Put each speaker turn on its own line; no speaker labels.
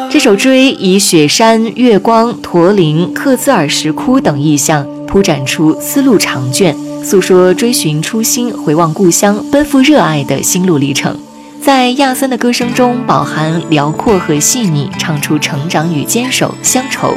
这首《追》以雪山、月光、驼铃、克孜尔石窟等意象铺展出丝路长卷，诉说追寻初心、回望故乡、奔赴热爱的心路历程。在亚森的歌声中饱含辽阔和细腻，唱出成长与坚守、乡愁